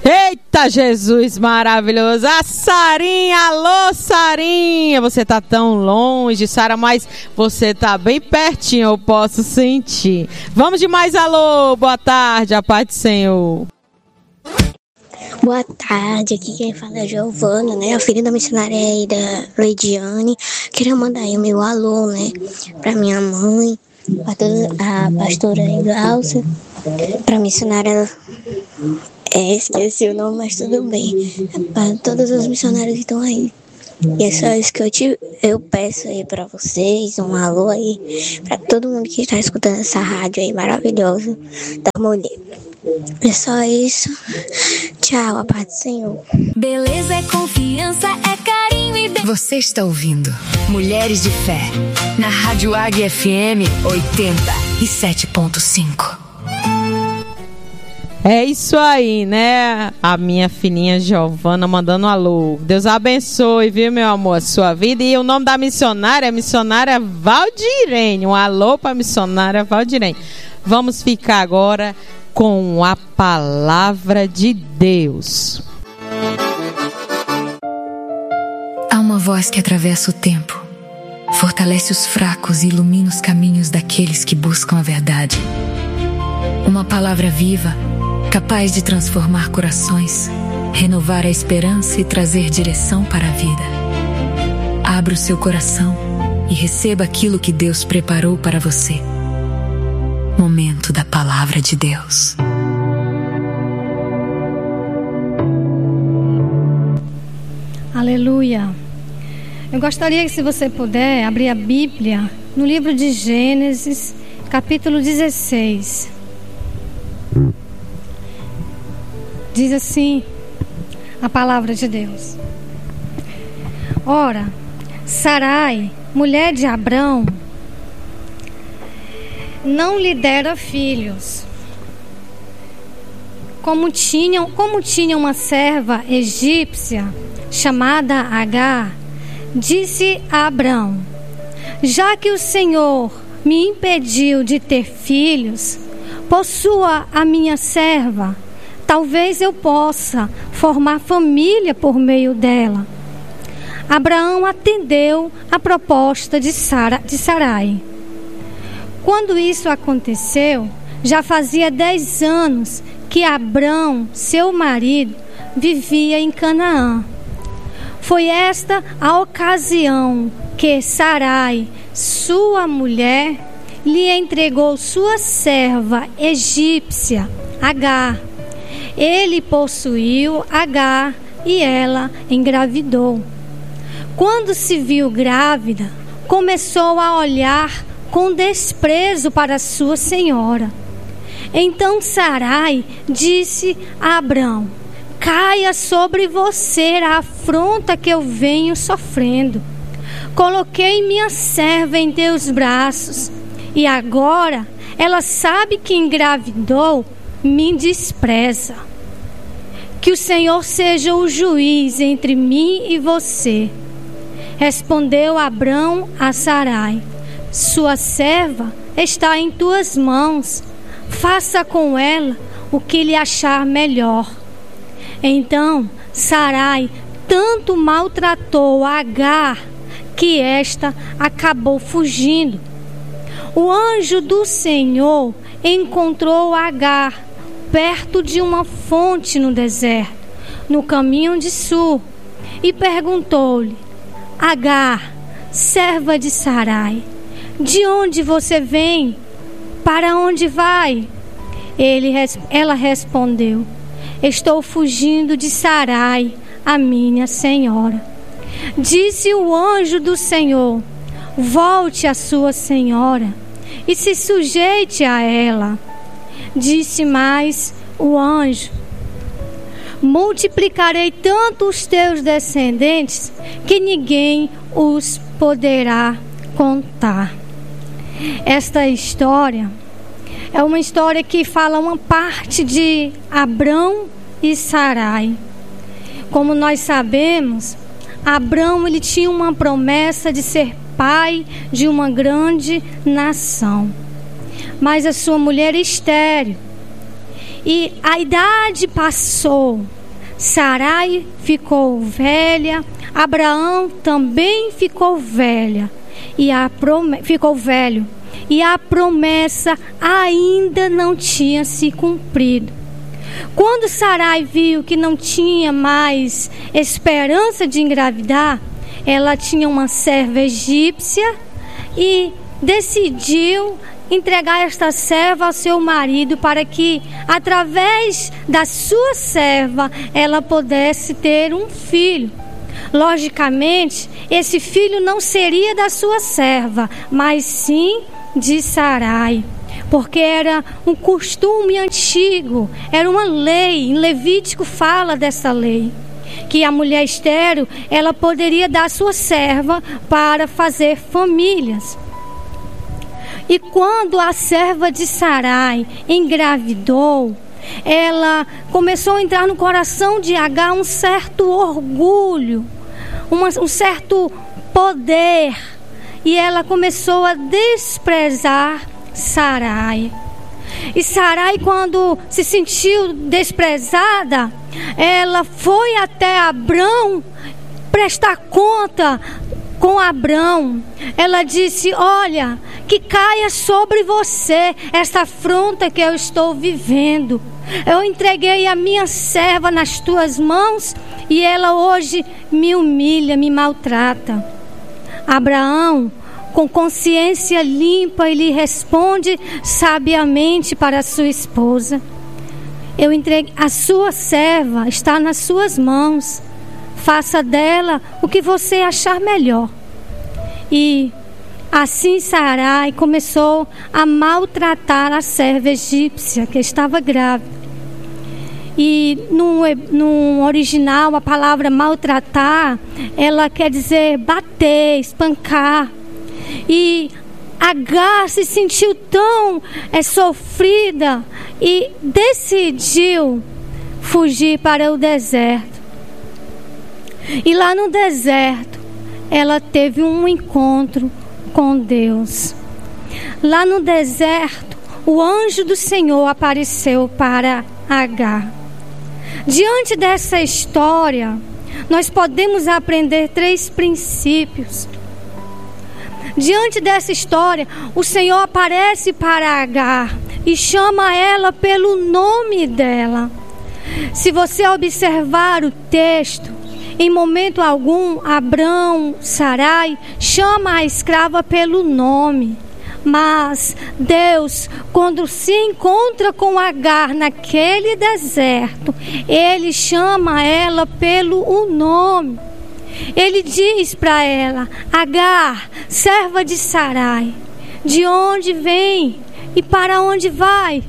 Eita, Jesus maravilhoso. A Sarinha, alô Sarinha. Você tá tão longe, Sara, mas você tá bem pertinho, eu posso sentir. Vamos de mais alô. Boa tarde, a paz do Senhor. Boa tarde, aqui quem fala é Giovana, né? A filha da missionária aí da Leidiane. Queria mandar aí o meu alô, né? Pra minha mãe, pra toda a pastora Glaucia, pra missionária... esqueci o nome, mas tudo bem. Para todos os missionários que estão aí. E é só isso que eu peço aí pra vocês. Um alô aí pra todo mundo que está escutando essa rádio aí maravilhosa da mulher. É só isso. Tchau, a paz do Senhor. Beleza é confiança, é carinho e... Você está ouvindo Mulheres de Fé na Rádio Águia FM 87.5. É isso aí, né? A minha filhinha Giovana mandando um alô. Deus abençoe, viu, meu amor, a sua vida. E o nome da missionária é missionária Valdirene. Um alô para a missionária Valdirene. Vamos ficar agora com a palavra de Deus. Há uma voz que atravessa o tempo, fortalece os fracos e ilumina os caminhos daqueles que buscam a verdade. Uma palavra viva, capaz de transformar corações, renovar a esperança e trazer direção para a vida. Abra o seu coração e receba aquilo que Deus preparou para você. Momento da Palavra de Deus. Aleluia. Eu gostaria que, se você puder, abrir a Bíblia no livro de Gênesis, capítulo 16. Diz assim a palavra de Deus: Ora, Sarai, mulher de Abrão, não lhe dera filhos. Como tinha uma serva egípcia chamada Agar, disse a Abrão: já que o Senhor me impediu de ter filhos, possua a minha serva. Talvez eu possa formar família por meio dela. Abraão atendeu a proposta de Sarai. Quando isso aconteceu, já fazia 10 anos que Abrão, seu marido, vivia em Canaã. Foi esta a ocasião que Sarai, sua mulher, lhe entregou sua serva egípcia, Agar. Ele possuiu Agar e ela engravidou. Quando se viu grávida, começou a olhar com desprezo para sua senhora. Então Sarai disse a Abrão: caia sobre você a afronta que eu venho sofrendo. Coloquei minha serva em teus braços, e agora ela sabe que engravidou, me despreza. Que o Senhor seja o juiz entre mim e você. Respondeu Abrão a Sarai: sua serva está em tuas mãos. Faça com ela o que lhe achar melhor. Então Sarai tanto maltratou Agar que esta acabou fugindo. O anjo do Senhor encontrou Agar perto de uma fonte no deserto, no caminho de Sur, e perguntou-lhe: Agar, serva de Sarai, de onde você vem? Para onde vai? Ela respondeu: estou fugindo de Sarai, a minha senhora. Disse o anjo do Senhor: volte à sua senhora e se sujeite a ela. Disse mais o anjo: multiplicarei tanto os teus descendentes que ninguém os poderá contar. Esta história é uma história que fala uma parte de Abrão e Sarai. Como nós sabemos, Abrão ele tinha uma promessa de ser pai de uma grande nação. Mas a sua mulher é estéril. E a idade passou. Sarai ficou velha, Abraão também ficou velho, e a promessa ainda não tinha se cumprido. Quando Sarai viu que não tinha mais esperança de engravidar, ela tinha uma serva egípcia e decidiu entregar esta serva ao seu marido para que, através da sua serva, ela pudesse ter um filho. Logicamente, esse filho não seria da sua serva, mas sim de Sarai, porque era um costume antigo, era uma lei. Em Levítico fala dessa lei, que a mulher estéril, ela poderia dar sua serva para fazer famílias. E quando a serva de Sarai engravidou, ela começou a entrar no coração de Agar um certo orgulho, um certo poder, e ela começou a desprezar Sarai. E Sarai, quando se sentiu desprezada, ela foi até Abrão prestar conta com Abrão. Ela disse: olha, que caia sobre você esta afronta que eu estou vivendo. Eu entreguei a minha serva nas tuas mãos e ela hoje me humilha, me maltrata. Abraão, com consciência limpa, ele responde sabiamente para a sua esposa: eu entreguei, a sua serva está nas suas mãos. Faça dela o que você achar melhor. E assim Sarai começou a maltratar a serva egípcia que estava grávida. E no original, a palavra maltratar, ela quer dizer bater, espancar. E Agar se sentiu tão sofrida e decidiu fugir para o deserto. E lá no deserto, ela teve um encontro com Deus. Lá no deserto, o anjo do Senhor apareceu para Agar. Diante dessa história, nós podemos aprender 3 princípios. Diante dessa história, o Senhor aparece para Agar e chama ela pelo nome dela. Se você observar o texto, em momento algum, Abrão, Sarai, chama a escrava pelo nome. Mas Deus, quando se encontra com Agar naquele deserto, Ele chama ela pelo nome. Ele diz para ela: Agar, serva de Sarai, de onde vem e para onde vai?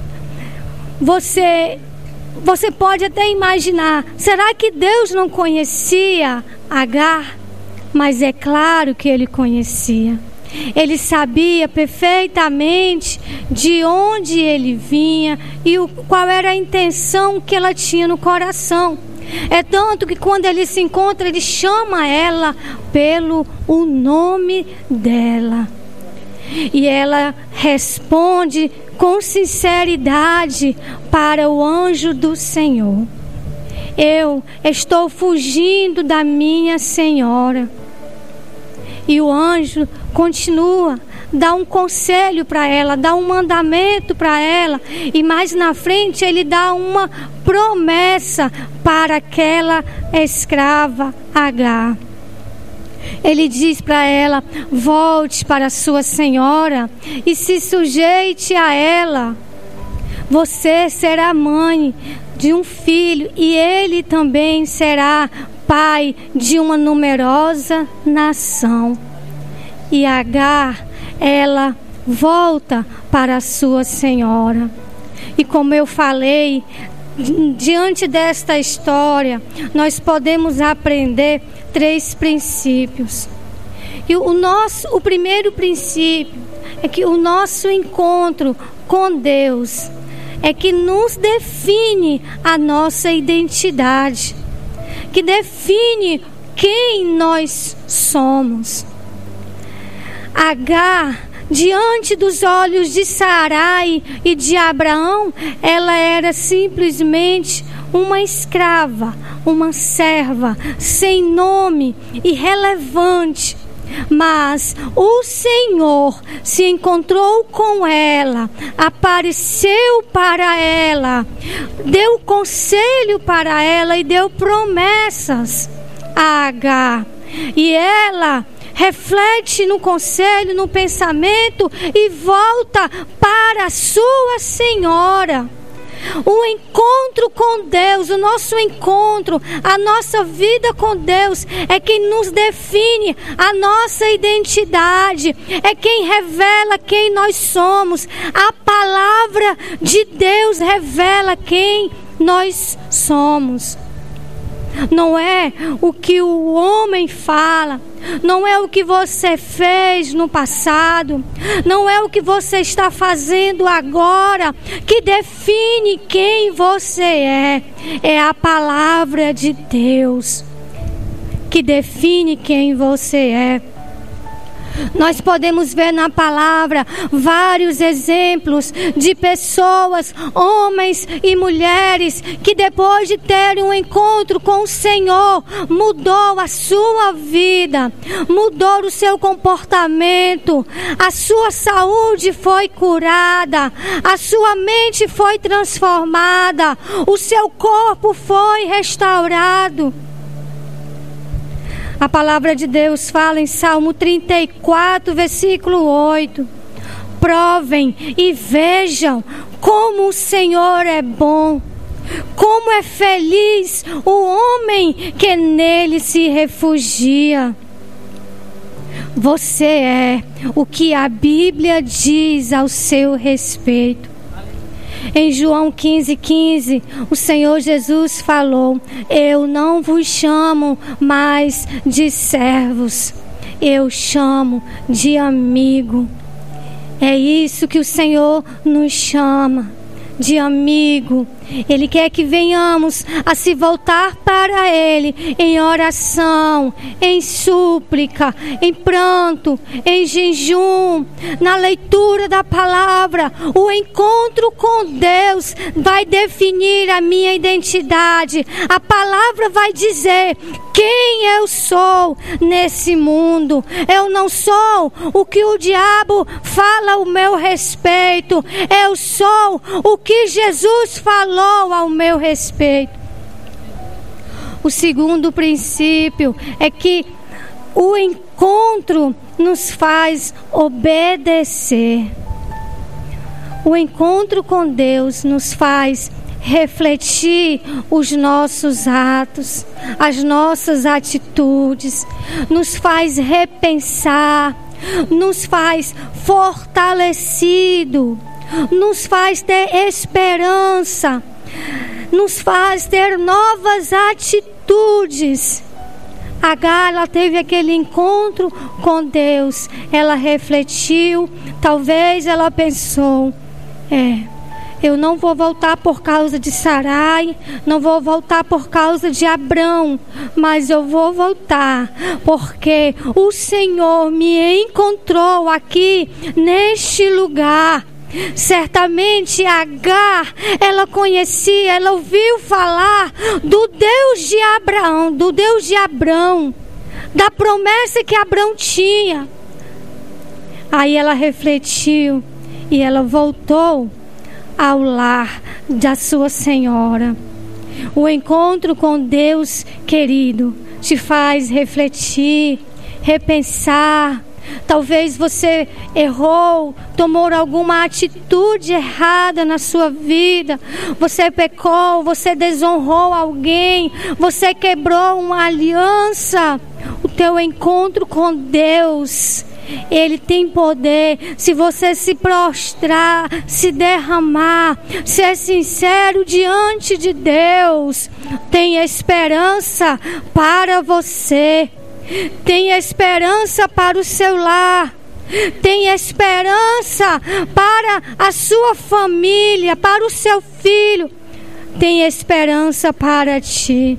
Você pode até imaginar, será que Deus não conhecia Agar? Mas é claro que Ele conhecia. Ele sabia perfeitamente de onde ele vinha e qual era a intenção que ela tinha no coração. É tanto que quando ele se encontra, ele chama ela pelo o nome dela. E ela responde com sinceridade para o anjo do Senhor: eu estou fugindo da minha senhora. E o anjo continua, dá um conselho para ela, dá um mandamento para ela, e mais na frente ele dá uma promessa para aquela escrava Agar. Ele diz para ela: volte para a sua senhora e se sujeite a ela. Você será mãe de um filho e ele também será pai de uma numerosa nação. E Agar, ela volta para a sua senhora. E como eu falei, diante desta história, nós podemos aprender 3 princípios. E o primeiro princípio é que o nosso encontro com Deus é que nos define a nossa identidade, que define quem nós somos. Agar diante dos olhos de Sarai e de Abraão, ela era simplesmente uma escrava, uma serva, sem nome, irrelevante. Mas o Senhor se encontrou com ela, apareceu para ela, deu conselho para ela e deu promessas a Agar. E ela reflete no conselho, no pensamento e volta para a sua senhora. O encontro com Deus, o nosso encontro, a nossa vida com Deus é quem nos define a nossa identidade, é quem revela quem nós somos. A palavra de Deus revela quem nós somos. Não é o que o homem fala, não é o que você fez no passado, não é o que você está fazendo agora que define quem você é. É a palavra de Deus que define quem você é. Nós podemos ver na palavra vários exemplos de pessoas, homens e mulheres, que depois de terem um encontro com o Senhor, mudou a sua vida, mudou o seu comportamento, a sua saúde foi curada, a sua mente foi transformada, o seu corpo foi restaurado. A palavra de Deus fala em Salmo 34, versículo 8. Provem e vejam como o Senhor é bom, como é feliz o homem que nele se refugia. Você é o que a Bíblia diz ao seu respeito. Em João 15:15, o Senhor Jesus falou: eu não vos chamo mais de servos, eu chamo de amigo. É isso que o Senhor nos chama, de amigo. Ele quer que venhamos a se voltar para Ele em oração, em súplica, em pranto, em jejum, na leitura da palavra. O encontro com Deus vai definir a minha identidade. A palavra vai dizer quem eu sou nesse mundo. Eu não sou o que o diabo fala ao meu respeito. Eu sou o que Jesus falou ao meu respeito. O segundo princípio é que o encontro nos faz obedecer. O encontro com Deus nos faz refletir os nossos atos, as nossas atitudes, nos faz repensar, nos faz fortalecido, nos faz ter esperança, nos faz ter novas atitudes. Agar, ela teve aquele encontro com Deus, ela refletiu, talvez ela pensou: eu não vou voltar por causa de Sarai, não vou voltar por causa de Abrão, mas eu vou voltar porque o Senhor me encontrou aqui neste lugar. Certamente Agar, ela conhecia, ela ouviu falar do Deus de Abrão, da promessa que Abrão tinha. Aí ela refletiu e ela voltou ao lar da sua senhora. O encontro com Deus, querido, te faz refletir, repensar. Talvez você errou, tomou alguma atitude errada na sua vida. Você pecou, você desonrou alguém, você quebrou uma aliança. O teu encontro com Deus, Ele tem poder. Se você se prostrar, se derramar, ser sincero diante de Deus, tem esperança para você. Tem esperança para o seu lar. Tem esperança para a sua família, para o seu filho. Tem esperança para ti.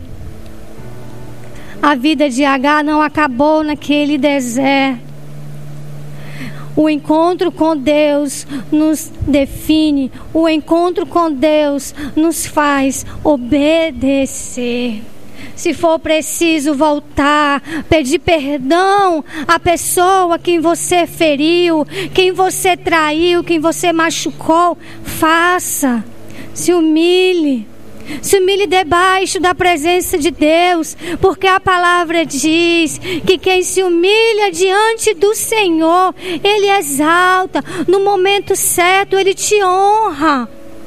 A vida de Agar não acabou naquele deserto. O encontro com Deus nos define. O encontro com Deus nos faz obedecer. Se for preciso voltar, pedir perdão à pessoa quem você feriu, quem você traiu, quem você machucou, faça. Se humilhe. Se humilhe debaixo da presença de Deus, porque a palavra diz que quem se humilha diante do Senhor, Ele exalta. No momento certo, Ele te honra.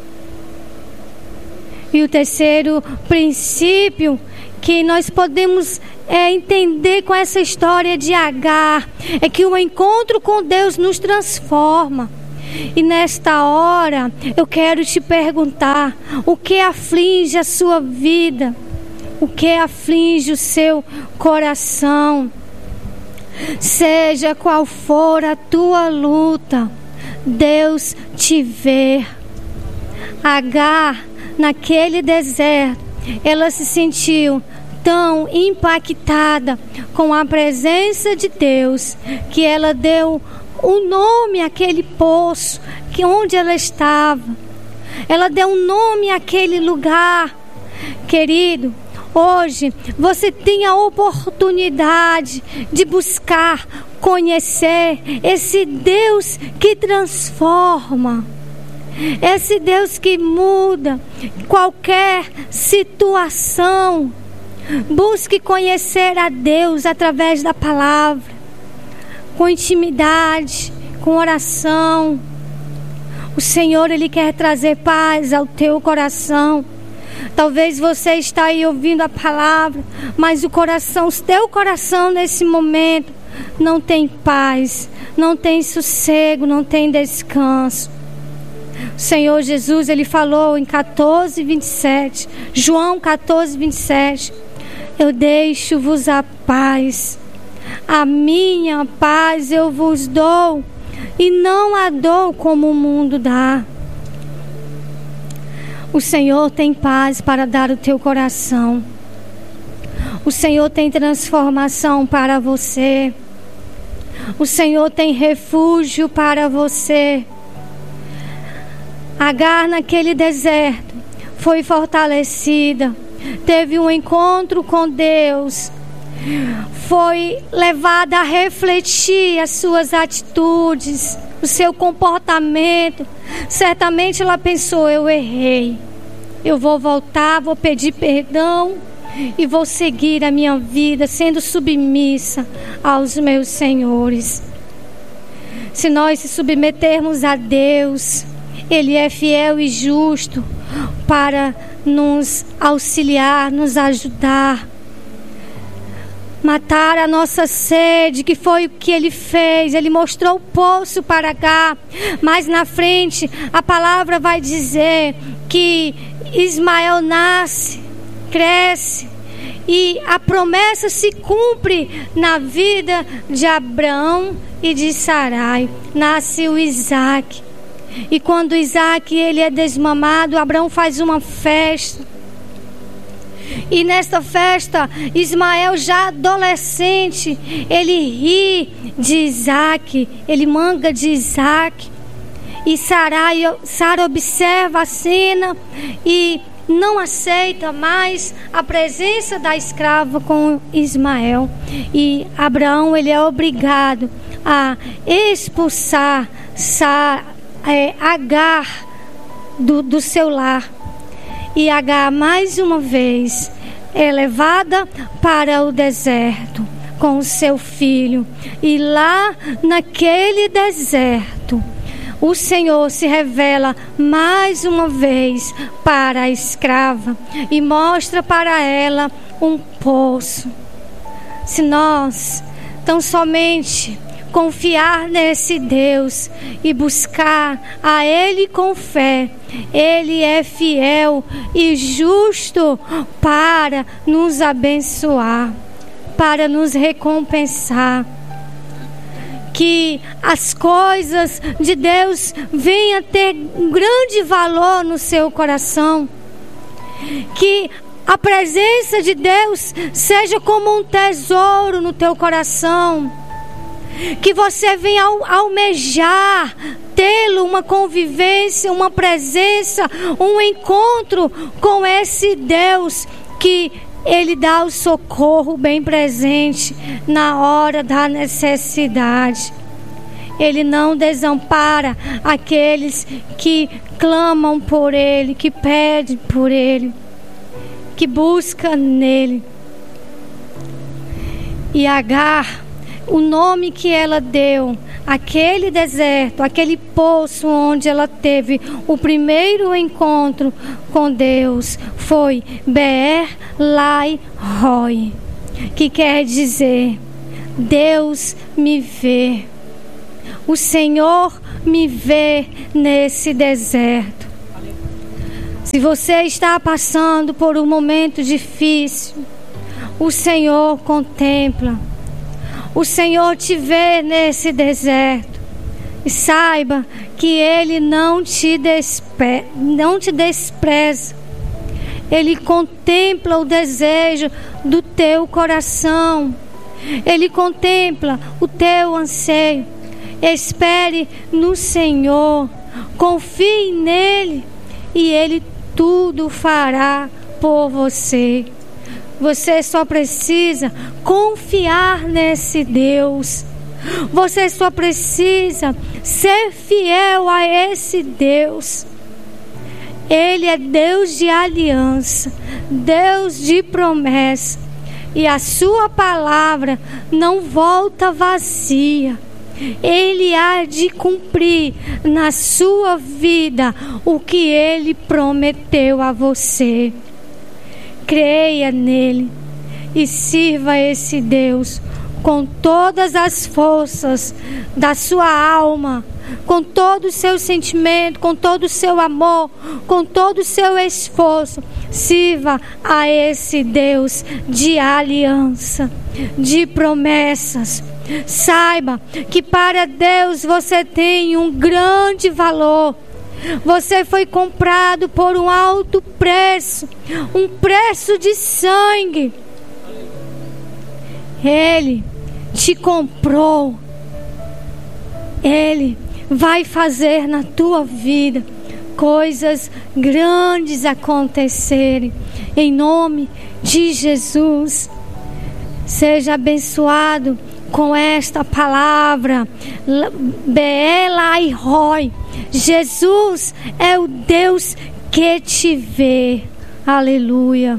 E o terceiro princípio que nós podemos entender com essa história de Agar é que o encontro com Deus nos transforma. E nesta hora eu quero te perguntar: o que aflige a sua vida? O que aflige o seu coração? Seja qual for a tua luta, Deus te vê. Agar, naquele deserto, ela se sentiu tão impactada com a presença de Deus que ela deu um nome àquele poço onde ela estava. Ela deu um nome àquele lugar. Querido, hoje você tem a oportunidade de buscar conhecer esse Deus que transforma, esse Deus que muda qualquer situação. Busque conhecer a Deus através da palavra, com intimidade, com oração. O Senhor, Ele quer trazer paz ao teu coração. Talvez você está aí ouvindo a palavra, mas o teu coração nesse momento não tem paz, não tem sossego, não tem descanso. O Senhor Jesus, Ele falou em 14:27, João 14:27, eu deixo-vos a paz. A minha paz eu vos dou, e não a dou como o mundo dá. O Senhor tem paz para dar ao teu coração. O Senhor tem transformação para você. O Senhor tem refúgio para você. Agar, naquele deserto, foi fortalecida, teve um encontro com Deus, foi levada a refletir as suas atitudes, o seu comportamento. Certamente ela pensou: eu errei, eu vou voltar, vou pedir perdão e vou seguir a minha vida sendo submissa aos meus senhores. Se nós se submetermos a Deus, Ele é fiel e justo para nos auxiliar, nos ajudar, matar a nossa sede, que foi o que Ele fez. Ele mostrou o poço para Agar, mas na frente a palavra vai dizer que Ismael nasce, cresce, e a promessa se cumpre na vida de Abraão e de Sarai. Nasce o Isaac, e quando Isaac ele é desmamado, Abraão faz uma festa. E nesta festa, Ismael, já adolescente, ele ri de Isaac, ele manga de Isaac. E Sara observa a cena e não aceita mais a presença da escrava com Ismael. E Abraão, ele é obrigado a expulsar Agar do seu lar. E Agar, mais uma vez, é levada para o deserto com o seu filho. E lá naquele deserto, o Senhor se revela mais uma vez para a escrava e mostra para ela um poço. Se nós tão somente confiar nesse Deus e buscar a Ele com fé, Ele é fiel e justo para nos abençoar, para nos recompensar. Que as coisas de Deus venham a ter um grande valor no seu coração. Que a presença de Deus seja como um tesouro no teu coração. que você venha almejar tê-lo, uma convivência, uma presença, um encontro com esse Deus que Ele dá o socorro bem presente na hora da necessidade. Ele não desampara aqueles que clamam por Ele, que pedem por Ele, que buscam nele. E Agar, o nome que ela deu, aquele deserto, aquele poço onde ela teve o primeiro encontro com Deus, foi Beer Lai Roi, que quer dizer: Deus me vê. O Senhor me vê nesse deserto. Se você está passando por um momento difícil, o Senhor contempla. O Senhor te vê nesse deserto. E saiba que Ele não te despreza. Ele contempla o desejo do teu coração. Ele contempla o teu anseio. Espere no Senhor. Confie nele. E Ele tudo fará por você. Você só precisa confiar nesse Deus. Você só precisa ser fiel a esse Deus. Ele é Deus de aliança, Deus de promessa. E a sua palavra não volta vazia. Ele há de cumprir na sua vida o que Ele prometeu a você. Creia nele e sirva esse Deus com todas as forças da sua alma, com todo o seu sentimento, com todo o seu amor, com todo o seu esforço. Sirva a esse Deus de aliança, de promessas. Saiba que para Deus você tem um grande valor. Você foi comprado por um alto preço, um preço de sangue. Ele te comprou. Ele vai fazer na tua vida coisas grandes acontecerem. Em nome de Jesus, seja abençoado com esta palavra. Beer Lai Roi. Jesus é o Deus que te vê. Aleluia.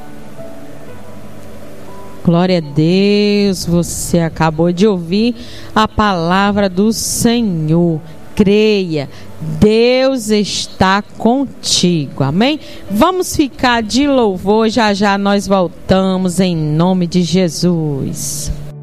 Glória a Deus. Você acabou de ouvir a palavra do Senhor. Creia, Deus está contigo. Amém? Vamos ficar de louvor. Já já nós voltamos em nome de Jesus.